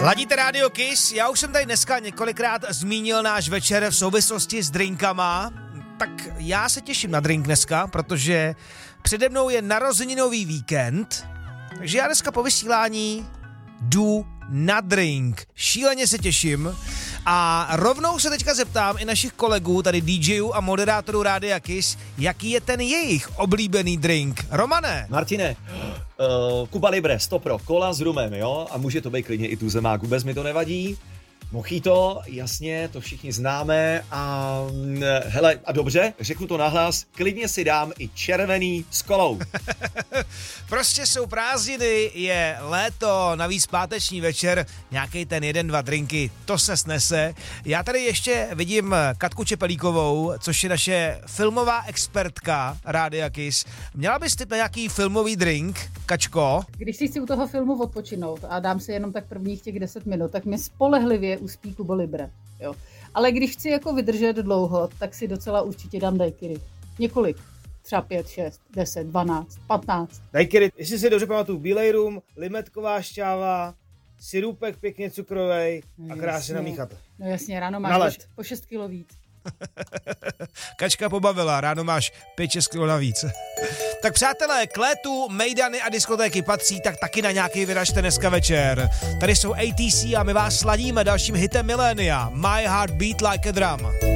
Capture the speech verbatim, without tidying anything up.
Ladíte Radio Kiss, já už jsem tady dneska několikrát zmínil náš večer v souvislosti s drinkama, tak já se těším na drink dneska, protože přede mnou je narozeninový víkend, takže já dneska po vysílání jdu na drink. Šíleně se těším a rovnou se teďka zeptám i našich kolegů, tady DJů a moderátorů Rádia Kiss, jaký je ten jejich oblíbený drink. Romane. Martine, uh, Cuba Libre, sto pro, kola s rumem, jo? A může to být klidně i tuzemák, vůbec mi to nevadí. Mojito, jasně, to všichni známe a hele, a dobře, řeknu to nahlas, klidně si dám i červený s kolou. Prostě jsou prázdniny, je léto, navíc páteční večer, nějaký ten jeden, dva drinky, to se snese. Já tady ještě vidím Katku Čepelíkovou, což je naše filmová expertka Rádia Kiss. Měla bys tip na nějaký filmový drink, Kačko? Když si chci u toho filmu odpočinout a dám si jenom tak prvních těch deset minut, tak mi spolehlivě uspí Cuba Libre, jo. Ale když chci jako vydržet dlouho, tak si docela určitě dám daiquiri. Několik. Třeba pět, šest, deset, dvanáct, patnáct. Daiquiri, jestli si dobře pamatuju, bílej rum, limetková šťáva, sirupek pěkně cukrovej a krásně namíchat. No jasně, ráno máš po šest kilo víc. Kačka pobavila, ráno máš pět šest kilo navíc. Tak přátelé, k létu mejdany a diskotéky patří, tak taky na nějaký vyražte dneska večer. Tady jsou A T C a my vás sladíme dalším hitem milénia. My Heart Beat Like a Drum.